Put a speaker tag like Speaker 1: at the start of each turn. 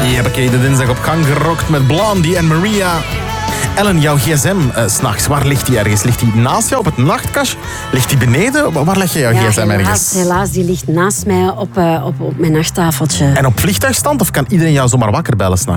Speaker 1: Jeppakee, de dinsdag op gang gerokt met Blondie en Maria. Ellen, jouw gsm 's nachts, waar ligt die ergens? Ligt die naast jou op het nachtkastje? Ligt die beneden? Waar leg je jouw gsm ergens?
Speaker 2: Helaas, die ligt naast mij op mijn nachttafeltje.
Speaker 1: En op vliegtuigstand? Of kan iedereen jou zomaar wakker bellen 's nachts?